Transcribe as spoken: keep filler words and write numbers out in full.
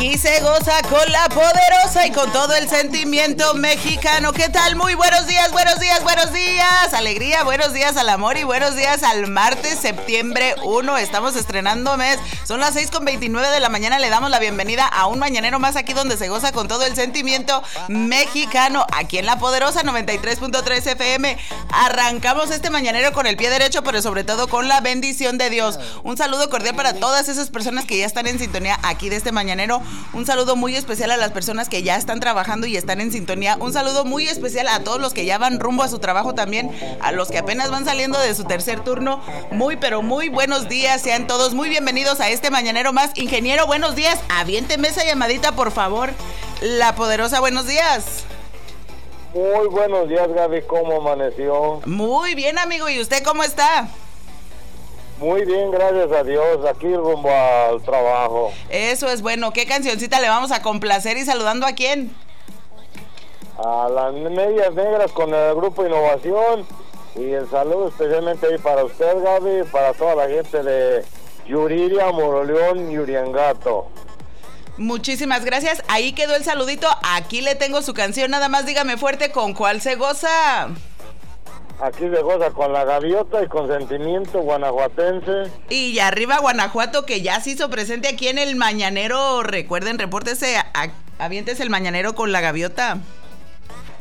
Aquí se goza con la poderosa y con todo el sentimiento mexicano. ¿Qué tal? Muy buenos días, buenos días, buenos días. Alegría, buenos días al amor y buenos días al martes, septiembre primero. Estamos estrenando mes. Son las seis con veintinueve de la mañana. Le damos la bienvenida a un mañanero más aquí donde se goza con todo el sentimiento mexicano. Aquí en la poderosa noventa y tres punto tres F M. Arrancamos este mañanero con el pie derecho, pero sobre todo con la bendición de Dios. Un saludo cordial para todas esas personas que ya están en sintonía aquí de este mañanero. Un saludo muy especial a las personas que ya están trabajando y están en sintonía. Un saludo muy especial a todos los que ya van rumbo a su trabajo también, a los que apenas van saliendo de su tercer turno. Muy, pero muy buenos días. Sean todos muy bienvenidos a este mañanero más. Ingeniero, buenos días. Aviénteme esa llamadita, por favor. La poderosa, buenos días. Muy buenos días, Gaby. ¿Cómo amaneció? Muy bien, amigo. ¿Y usted cómo está? Muy bien, gracias a Dios, aquí rumbo al trabajo. Eso es bueno. ¿Qué cancioncita le vamos a complacer y saludando a quién? A las Medias Negras con el Grupo Innovación. Y el saludo especialmente ahí para usted, Gaby, para toda la gente de Yuriria, Moroleón y Uriangato. Muchísimas gracias. Ahí quedó el saludito. Aquí le tengo su canción. Nada más dígame fuerte con cuál se goza. Aquí se goza con la gaviota y con sentimiento guanajuatense. Y arriba Guanajuato, que ya se hizo presente aquí en el mañanero. Recuerden, repórtese, a, aviéntese el mañanero con la gaviota.